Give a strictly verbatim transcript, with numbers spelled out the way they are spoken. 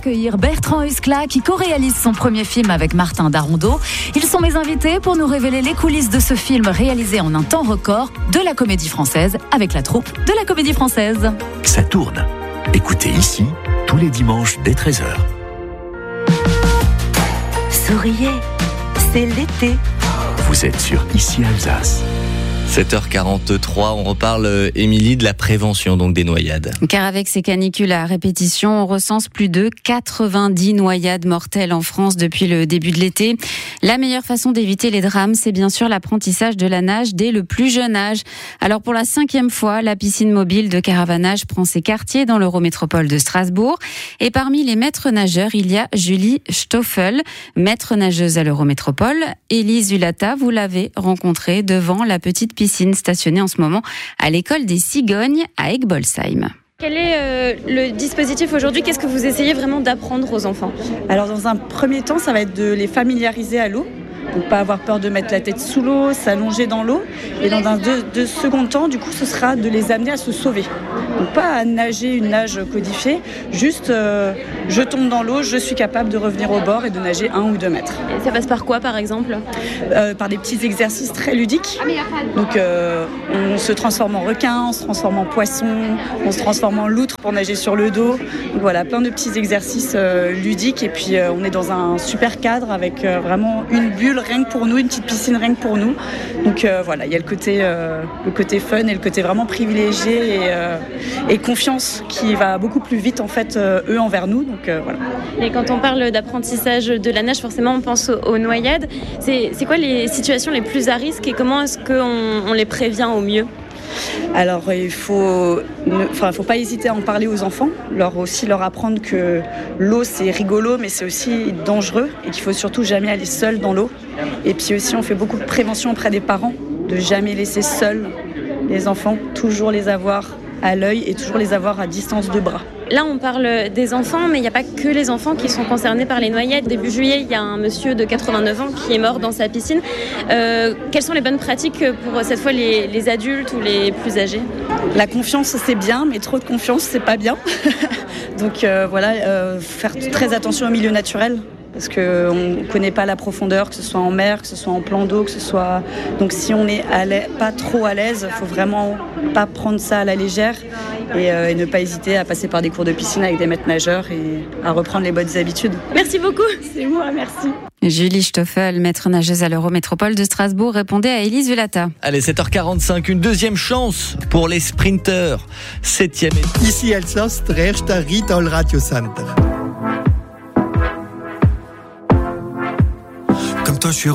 accueillir Bertrand Huskla qui co-réalise son premier film avec Martin Darondeau. Ils sont mes invités pour nous révéler les coulisses de ce film réalisé en un temps record de la Comédie Française avec la troupe de la Comédie Française. Ça tourne. Écoutez ici tous les dimanches dès treize heures. Souriez, c'est l'été. Vous êtes sur Ici Alsace. sept heures quarante-trois, on reparle, Émilie, de la prévention donc des noyades. Car avec ces canicules à répétition, on recense plus de quatre-vingt-dix noyades mortelles en France depuis le début de l'été. La meilleure façon d'éviter les drames, c'est bien sûr l'apprentissage de la nage dès le plus jeune âge. Alors pour la cinquième fois, la piscine mobile de Caravanage prend ses quartiers dans l'Eurométropole de Strasbourg. Et parmi les maîtres nageurs, il y a Julie Stoffel, maître nageuse à l'Eurométropole. Élise Zulata, vous l'avez rencontrée devant la petite piscine stationnée en ce moment à l'école des Cigognes à Egbolsheim. Quel est euh, le dispositif aujourd'hui ? Qu'est-ce que vous essayez vraiment d'apprendre aux enfants ? Alors dans un premier temps, ça va être de les familiariser à l'eau. Donc pas avoir peur de mettre la tête sous l'eau, s'allonger dans l'eau. Et dans un deux, deux second temps, du coup, ce sera de les amener à se sauver. Donc pas à nager une nage codifiée, juste euh, je tombe dans l'eau, je suis capable de revenir au bord et de nager un ou deux mètres. Et ça passe par quoi par exemple ? euh, Par des petits exercices très ludiques. Donc euh, on se transforme en requin, on se transforme en poisson, on se transforme en loutre pour nager sur le dos. Donc voilà, plein de petits exercices euh, ludiques. Et puis euh, on est dans un super cadre avec euh, vraiment une bulle rien que pour nous, une petite piscine rien que pour nous. Donc euh, voilà, il y a le côté, euh, le côté fun et le côté vraiment privilégié et, euh, et confiance qui va beaucoup plus vite en fait euh, eux envers nous. Donc euh, voilà. Et quand on parle d'apprentissage de la nage, forcément on pense aux, aux noyades. C'est, c'est quoi les situations les plus à risque et comment est-ce qu'on on les prévient au mieux ? Alors il faut, enfin, faut pas hésiter à en parler aux enfants, leur aussi leur apprendre que l'eau c'est rigolo mais c'est aussi dangereux et qu'il faut surtout jamais aller seul dans l'eau. Et puis aussi on fait beaucoup de prévention auprès des parents, de jamais laisser seuls les enfants, toujours les avoir à l'œil et toujours les avoir à distance de bras. Là, on parle des enfants, mais il n'y a pas que les enfants qui sont concernés par les noyades. Début juillet, il y a un monsieur de quatre-vingt-neuf ans qui est mort dans sa piscine. Euh, quelles sont les bonnes pratiques pour cette fois les, les adultes ou les plus âgés ? La confiance, c'est bien, mais trop de confiance, c'est pas bien. Donc euh, voilà, euh, faire très attention au milieu naturel. Parce qu'on ne connaît pas la profondeur, que ce soit en mer, que ce soit en plan d'eau, que ce soit... Donc si on n'est pas trop à l'aise, il ne faut vraiment pas prendre ça à la légère et, euh, et ne pas hésiter à passer par des cours de piscine avec des maîtres nageurs et à reprendre les bonnes habitudes. Merci beaucoup. C'est moi, merci. Julie Stoffel, maître nageuse à l'Eurométropole de Strasbourg, répondait à Élise Zulata. Allez, sept heures quarante-cinq, une deuxième chance pour les sprinteurs. Septième étape. Ici Alsace, der erste Ritt al Radiocenter. Comme toi, je suis